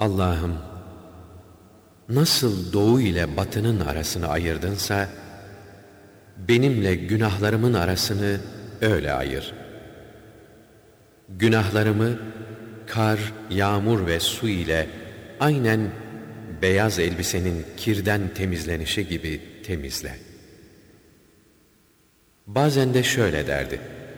Allah'ım, nasıl doğu ile batının arasını ayırdınsa, benimle günahlarımın arasını öyle ayır. Günahlarımı kar, yağmur ve su ile aynen beyaz elbisenin kirden temizlenişi gibi temizle. Bazen de şöyle derdi: